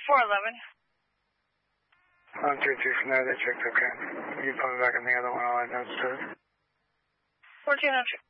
411. 132 from there, they checked okay. You put me back on the other one, all I know is 1402.